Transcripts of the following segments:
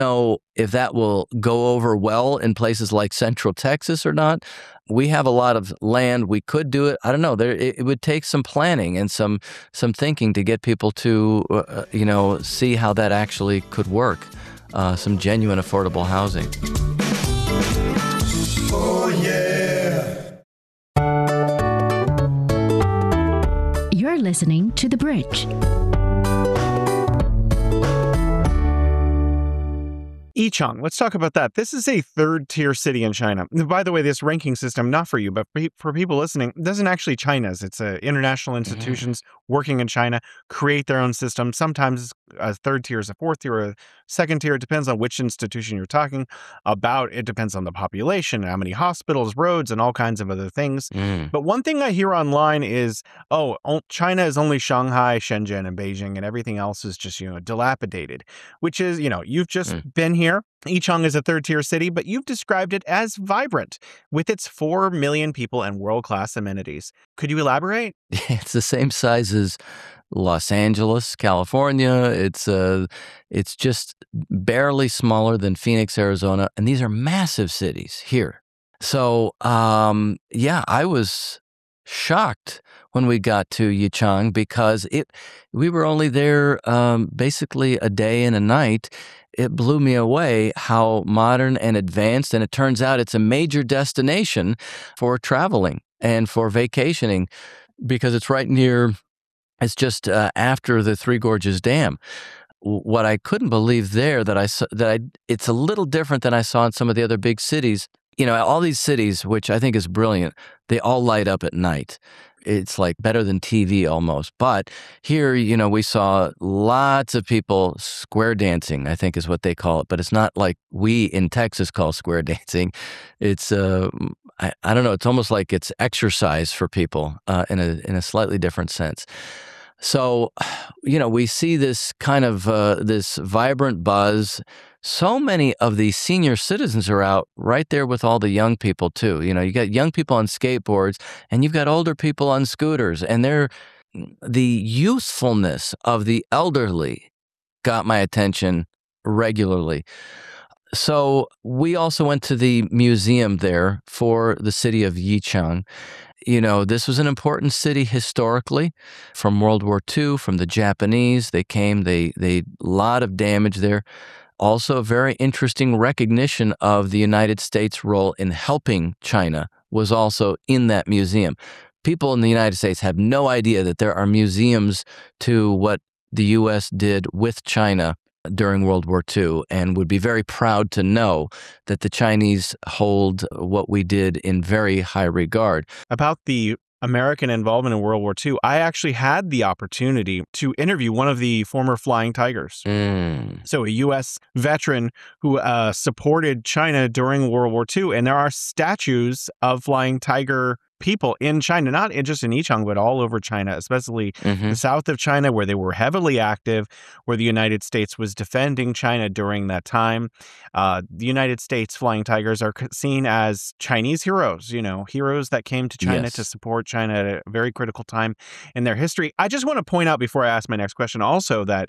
know if that will go over well in places like Central Texas or not. We have a lot of land. We could do it. I don't know. It would take some planning and some thinking to get people to see how that actually could work. Some genuine affordable housing. Oh, yeah. You're listening to The Bridge. Yichang, let's talk about that. This is a third-tier city in China. By the way, this ranking system, not for you, but for people listening, doesn't actually China's. It's international institutions working in China create their own system. Sometimes a third tier is a fourth tier or a second tier. It depends on which institution you're talking about. It depends on the population, how many hospitals, roads, and all kinds of other things. But one thing I hear online is, China is only Shanghai, Shenzhen, and Beijing, and everything else is just, dilapidated, which is, you've just been here. Yichang is a third-tier city, but you've described it as vibrant with its 4 million people and world-class amenities. Could you elaborate? It's the same size as Los Angeles, California. It's just barely smaller than Phoenix, Arizona, and these are massive cities here. So, I was shocked when we got to Yichang because we were only there basically a day and a night. It blew me away how modern and advanced, and it turns out it's a major destination for traveling and for vacationing because it's right near, it's just after the Three Gorges Dam. What I couldn't believe there it's a little different than I saw in some of the other big cities. All these cities, which I think is brilliant, they all light up at night. It's like better than TV almost. But here, we saw lots of people square dancing, I think is what they call it. But it's not like we in Texas call square dancing. It's, I don't know, it's almost like it's exercise for people in a slightly different sense. So, we see this kind of this vibrant buzz. So many of the senior citizens are out right there with all the young people too. You got young people on skateboards and you've got older people on scooters, and the youthfulness of the elderly got my attention regularly. So we also went to the museum there for the city of Yichang. This was an important city historically from World War II, from the Japanese. They came, they lot of damage there. Also, a very interesting recognition of the United States' role in helping China was also in that museum. People in the United States have no idea that there are museums to what the U.S. did with China during World War II, and would be very proud to know that the Chinese hold what we did in very high regard. About the American involvement in World War II, I actually had the opportunity to interview one of the former Flying Tigers. So a U.S. veteran who supported China during World War II. And there are statues of Flying Tiger people in China, not just in Yichang, but all over China, especially the south of China, where they were heavily active, where the United States was defending China during that time. The United States Flying Tigers are seen as Chinese heroes, heroes that came to China to support China at a very critical time in their history. I just want to point out before I ask my next question also that,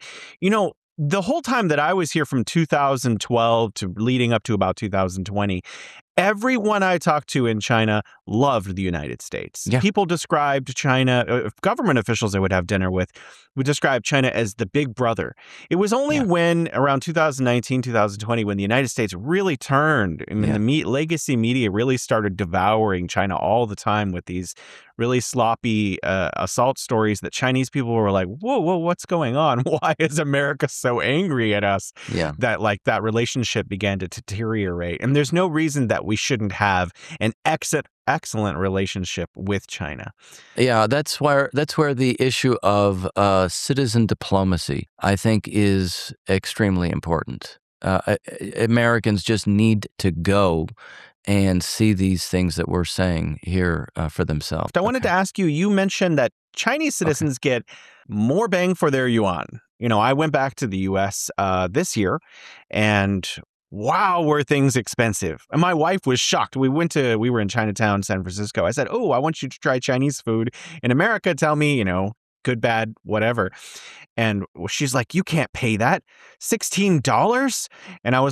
the whole time that I was here from 2012 to leading up to about 2020, everyone I talked to in China loved the United States. Yeah. People described China, government officials I would have dinner with, would describe China as the big brother. It was only when around 2019, 2020, when the United States really turned and the legacy media really started devouring China all the time with these really sloppy assault stories that Chinese people were like, whoa, what's going on? Why is America so angry at us? Yeah. That relationship began to deteriorate. And there's no reason that we shouldn't have an excellent relationship with China. Yeah, that's where the issue of citizen diplomacy, I think, is extremely important. Americans just need to go and see these things that we're saying here for themselves. I wanted to ask you, you mentioned that Chinese citizens get more bang for their yuan. I went back to the U.S. This year, and wow, were things expensive. And my wife was shocked. We were in Chinatown, San Francisco. I said, I want you to try Chinese food in America. Tell me, good, bad, whatever. And she's like, you can't pay that. $16? And I was